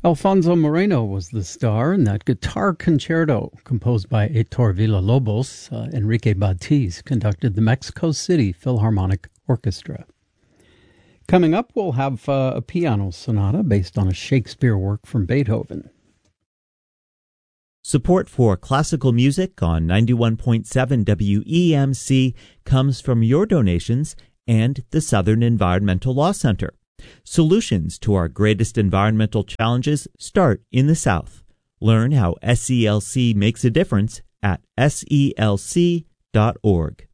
Alfonso Moreno was the star in that guitar concerto composed by Heitor Villa-Lobos. Enrique Batiz conducted the Mexico City Philharmonic Orchestra. Coming up, we'll have a piano sonata based on a Shakespeare work from Beethoven. Support for classical music on 91.7 WEMC comes from your donations and the Southern Environmental Law Center. Solutions to our greatest environmental challenges start in the South. Learn how SELC makes a difference at SELC.org.